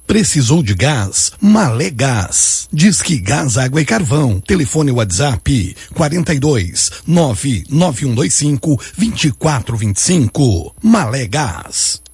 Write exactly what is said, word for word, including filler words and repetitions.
Precisou de gás? Malé Gás. Disque Gás, Água e Carvão. Telefone WhatsApp quarenta e dois, nove nove um dois cinco, vinte e quatro vinte e cinco. Malé Gás.